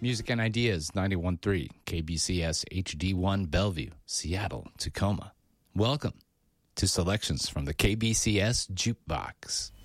Music and Ideas 91.3 KBCS HD1 Bellevue, Seattle, Tacoma. Welcome to Selections from the KBCS Jukebox.